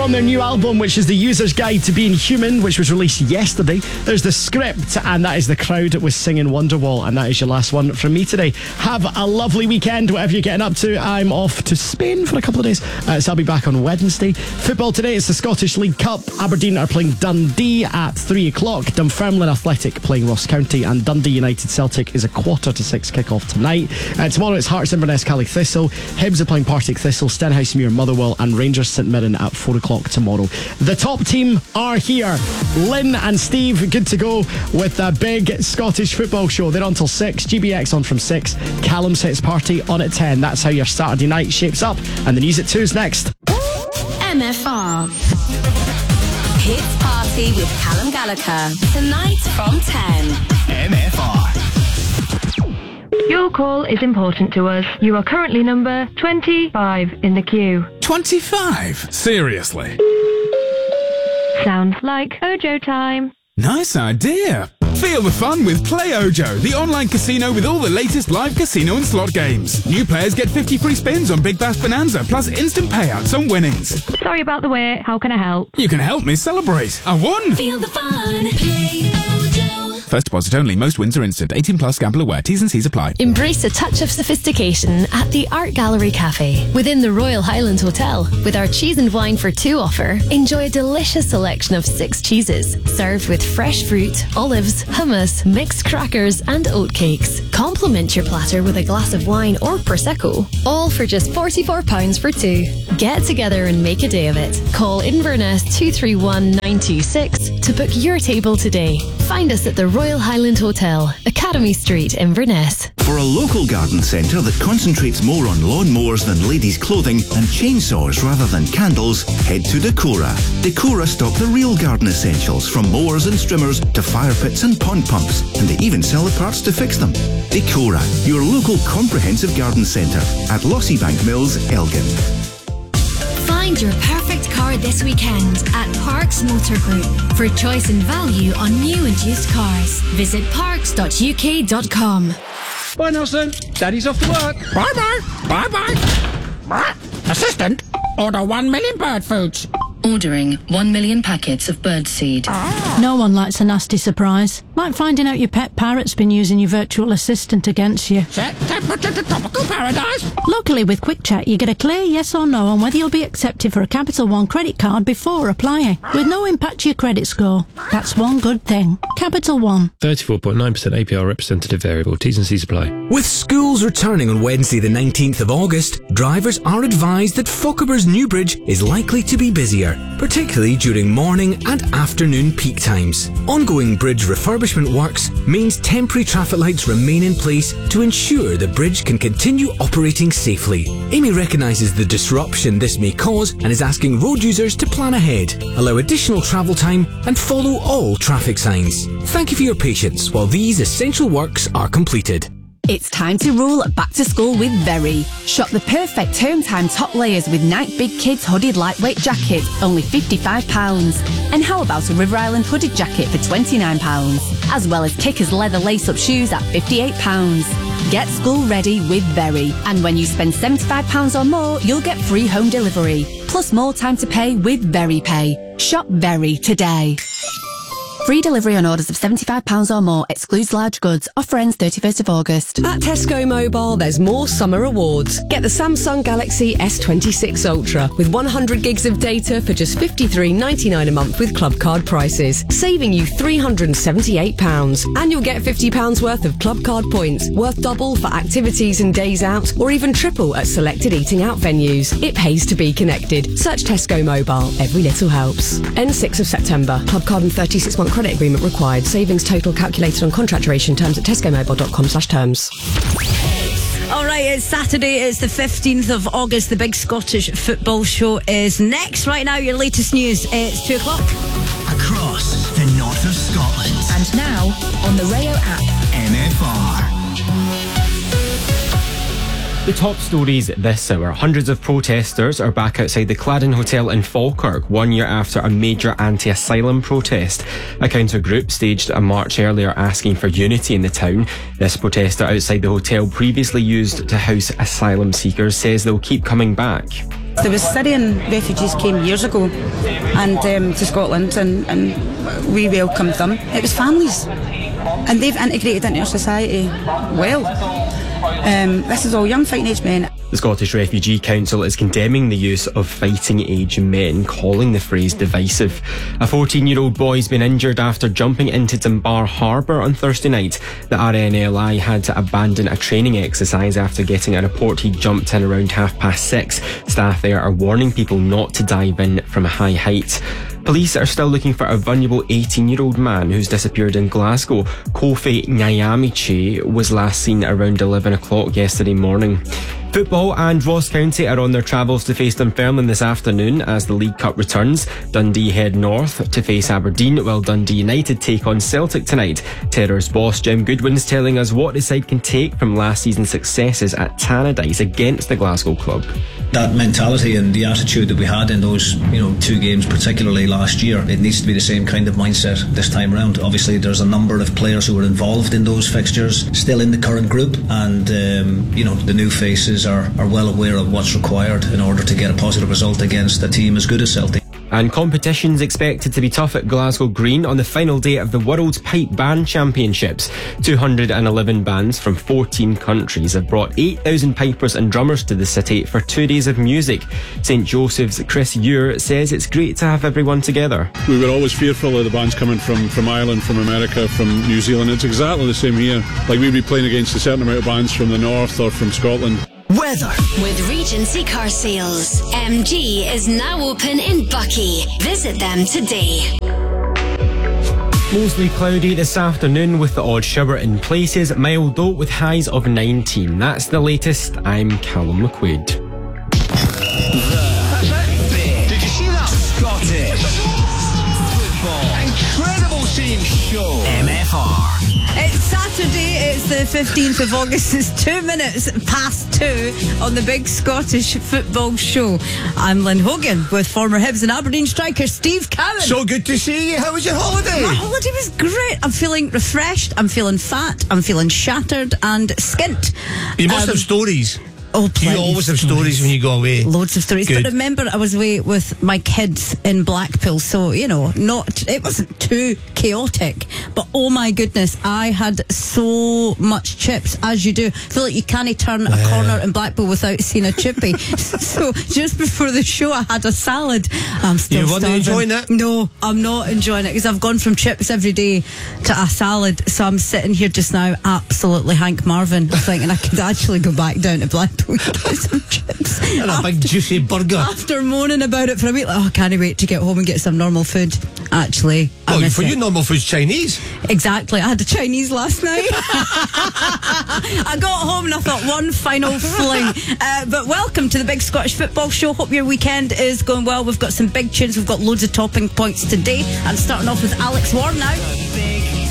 from their new album, which is The User's Guide to Being Human, which was released yesterday. There's The Script, and that is The Crowd with Singing Wonderwall, and that is your last one from me today. Have a lovely weekend, whatever you're getting up to. I'm off to Spain for a couple of days, so I'll be back on Wednesday. Football today, it's the Scottish League Cup. Aberdeen are playing Dundee at 3 o'clock. Dunfermline Athletic playing Ross County, and Dundee United Celtic is a 5:45 kick-off tonight. Tomorrow it's Hearts Inverness Caley Thistle. Hibs are playing Partick Thistle, Stenhousemuir Motherwell, and Rangers St Mirren at 4 o'clock tomorrow. The top team are here. Lynn and Steve, good to go with a big Scottish football show. They're on till 6. GBX on from 6. Callum's Hits Party on at 10. That's how your Saturday night shapes up. And the news at 2 is next. MFR Hits Party with Callum Gallagher. Tonight from 10. MFR. Your call is important to us. You are currently number 25 in the queue. 25? Seriously? Sounds like Ojo time. Nice idea. Feel the fun with Play Ojo, the online casino with all the latest live casino and slot games. New players get 50 free spins on Big Bass Bonanza, plus instant payouts on winnings. Sorry about the wait. How can I help? You can help me celebrate. I won! Feel the fun. Play Ojo. First deposit only. Most wins are instant. 18 plus. Gamble aware. T's and C's apply. Embrace a touch of sophistication at the Art Gallery Cafe within the Royal Highland Hotel. With our cheese and wine for 2 offer, enjoy a delicious selection of 6 cheeses served with fresh fruit, olives, hummus, mixed crackers and oatcakes. Complement your platter with a glass of wine or Prosecco, all for just £44 for 2. Get together and make a day of it. Call Inverness 231 926 to book your table today. Find us at the Royal Highland Hotel, Academy Street, Inverness. For a local garden centre that concentrates more on lawn mowers than ladies' clothing and chainsaws rather than candles, head to Decora. Decora stock the real garden essentials, from mowers and strimmers to fire pits and pond pumps, and they even sell the parts to fix them. Decora, your local comprehensive garden centre at Lossiebank Mills, Elgin. Find your perfect car this weekend at Parks Motor Group. For choice and value on new and used cars, visit parks.uk.com. Bye, Nelson. Daddy's off to work. Bye-bye. Bye-bye. Assistant, order 1 million bird foods. Ordering 1 million packets of birdseed. No one likes a nasty surprise. Like finding out your pet parrot's been using your virtual assistant against you. Set temperature to tropical paradise. Luckily with Quick Check you get a clear yes or no on whether you'll be accepted for a Capital One credit card before applying, with no impact to your credit score. That's one good thing. Capital One. 34.9% APR representative variable. T's and C's apply. With schools returning on Wednesday the 19th of August, drivers are advised that Fochabers Newbridge is likely to be busier, particularly during morning and afternoon peak times. Ongoing bridge refurbishment works means temporary traffic lights remain in place to ensure the bridge can continue operating safely. Amy recognises the disruption this may cause and is asking road users to plan ahead, allow additional travel time and follow all traffic signs. Thank you for your patience while these essential works are completed. It's time to roll back to school with Very. Shop the perfect term time top layers with Nike Big Kids hooded lightweight jacket, only £55. And how about a River Island hooded jacket for £29? As well as Kickers leather lace-up shoes at £58. Get school ready with Very. And when you spend £75 or more, you'll get free home delivery. Plus more time to pay with Very Pay. Shop Very today. Free delivery on orders of £75 or more, excludes large goods. Offer ends 31st of August. At Tesco Mobile, there's more summer awards. Get the Samsung Galaxy S26 Ultra with 100 gigs of data for just £53.99 a month with club card prices, saving you £378. And you'll get £50 worth of club card points, worth double for activities and days out, or even triple at selected eating out venues. It pays to be connected. Search Tesco Mobile. Every little helps. End 6th of September. Club card and 36-month credit agreement required. Savings total calculated on contract duration. Terms at tescomobile.com/terms. All right, it's Saturday. It's the 15th of August. The big Scottish football show is next. Right now, your latest news. It's 2 o'clock. Across the north of Scotland. And now on the Rayo app. MFR. The top stories this hour. Hundreds of protesters are back outside the Cladden Hotel in Falkirk 1 year after a major anti-asylum protest. A counter group staged a march earlier asking for unity in the town. This protester outside the hotel, previously used to house asylum seekers, says they'll keep coming back. There was Syrian refugees came years ago and to Scotland and we welcomed them. It was families and they've integrated into our society well. This is all young fighting age men. The Scottish Refugee Council is condemning the use of fighting age men, calling the phrase divisive. A 14-year-old boy's been injured after jumping into Dunbar Harbour on Thursday night. The RNLI had to abandon a training exercise after getting a report he jumped in around 6:30. Staff there are warning people not to dive in from a high height. Police are still looking for a vulnerable 18-year-old man who's disappeared in Glasgow. Kofi Nyamiche was last seen around 11 o'clock yesterday morning. Football and Ross County are on their travels to face Dunfermline this afternoon as the League Cup returns. Dundee head north to face Aberdeen, while Dundee United take on Celtic tonight. Terrors boss Jim Goodwin's telling us what the side can take from last season's successes at Tannadice against the Glasgow club. That mentality and the attitude that we had in those, two games, particularly last year, it needs to be the same kind of mindset this time around. Obviously, there's a number of players who were involved in those fixtures, still in the current group, and the new faces are well aware of what's required in order to get a positive result against a team as good as Celtic. And competition's expected to be tough at Glasgow Green on the final day of the World Pipe Band Championships. 211 bands from 14 countries have brought 8,000 pipers and drummers to the city for 2 days of music. St Joseph's Chris Ure says it's great to have everyone together. We were always fearful of the bands coming from Ireland, from America, from New Zealand. It's exactly the same here. Like we'd be playing against a certain amount of bands from the north or from Scotland. Weather. With Regency Car Sales, MG is now open in Buckie. Visit them today. Mostly cloudy this afternoon with the odd shower in places, mild though with highs of 19. That's the latest. I'm Callum McQuaid. Did you see that? Scottish football. Incredible team show. MFR. It's Saturday, it's the 15th of August, it's 2 minutes past 2 on the Big Scottish Football Show. I'm Lynn Hogan with former Hibs and Aberdeen striker Steve Cowan. So good to see you. How was your holiday? My holiday was great. I'm feeling refreshed, I'm feeling fat, I'm feeling shattered and skint. You must have stories. Oh, you always have stories when you go away. Loads of stories. Good. But remember, I was away with my kids in Blackpool, so, it wasn't too chaotic. But oh my goodness, I had so much chips, as you do. I feel like you can't turn a corner in Blackpool without seeing a chippy. So just before the show, I had a salad. I'm still starving. You enjoying it? No, I'm not enjoying it because I've gone from chips every day to a salad. So I'm sitting here just now, absolutely Hank Marvin, thinking I could actually go back down to Blackpool. Get some chips and a big juicy burger. After moaning about it for a week, I can't wait to get home and get some normal food. Actually, for you, normal food's Chinese. Exactly. I had a Chinese last night. I got home and I thought one final fling. But welcome to the Big Scottish Football Show. Hope your weekend is going well. We've got some big tunes. We've got loads of topping points today. And starting off with Alex Warr now.